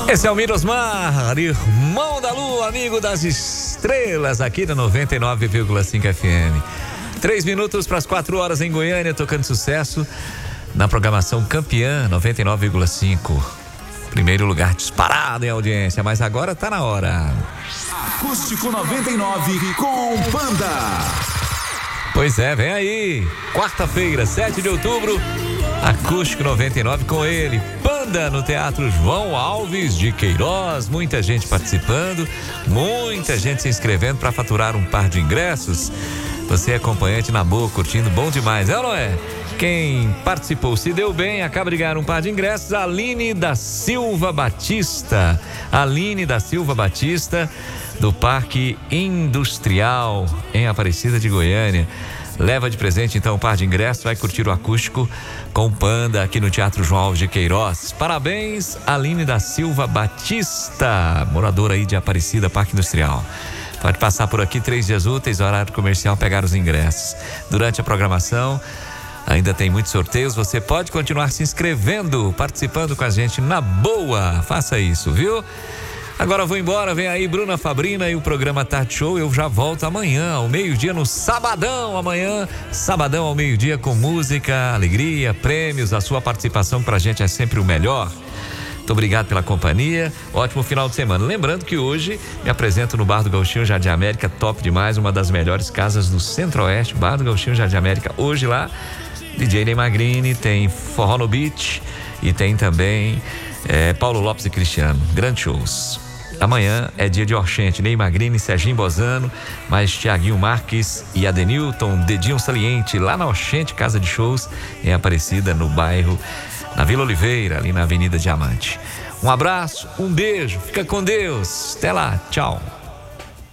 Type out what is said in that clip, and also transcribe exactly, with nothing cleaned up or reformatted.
Esse é o Mirosmar, irmão da lua, amigo das estrelas, aqui da noventa e nove vírgula cinco F M. Três minutos para as quatro horas em Goiânia, tocando sucesso na programação Campeã noventa e nove vírgula cinco. Primeiro lugar disparado em audiência, mas agora tá na hora. Acústico noventa e nove com Panda. Pois é, vem aí. Quarta-feira, sete de outubro, Acústico noventa e nove com ele, Panda, no Teatro João Alves de Queiroz. Muita gente participando, muita gente se inscrevendo para faturar um par de ingressos. Você é acompanhante na boa, curtindo, bom demais, é ou não é? Quem participou se deu bem, acaba de ganhar um par de ingressos. Aline da Silva Batista. Aline da Silva Batista, do Parque Industrial, em Aparecida de Goiânia. Leva de presente então um par de ingressos, vai curtir o acústico com Panda aqui no Teatro João Alves de Queiroz. Parabéns, Aline da Silva Batista, moradora aí de Aparecida, Parque Industrial. Pode passar por aqui três dias úteis, horário comercial, pegar os ingressos. Durante a programação, ainda tem muitos sorteios, você pode continuar se inscrevendo, participando com a gente na boa. Faça isso, viu? Agora eu vou embora, vem aí Bruna Fabrina e o programa Tarde Show. Eu já volto amanhã, ao meio-dia, no Sabadão. Amanhã, Sabadão ao meio-dia, com música, alegria, prêmios. A sua participação pra gente é sempre o melhor. Muito obrigado pela companhia, ótimo final de semana. Lembrando que hoje me apresento no Bar do Gauchinho Jardim América, top demais, uma das melhores casas do Centro-Oeste, Bar do Gauchinho Jardim América. Hoje lá, D J Ney Magrini, tem Forró no Beach e tem também é, Paulo Lopes e Cristiano. Grandes shows. Amanhã é dia de Orchente, Ney Magrini, Serginho Bozano, mais Tiaguinho Marques e Adenilton, Dedinho Saliente, lá na Orchente, casa de shows, em Aparecida, no bairro, na Vila Oliveira, ali na Avenida Diamante. Um abraço, um beijo, fica com Deus, até lá, tchau.